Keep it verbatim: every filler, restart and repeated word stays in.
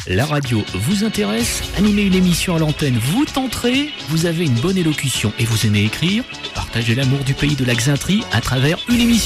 La radio vous intéresse? Animer une émission à l'antenne vous tenterez? Vous avez une bonne élocution et vous aimez écrire? Partagez l'amour du pays de la Xainterie à travers une émission.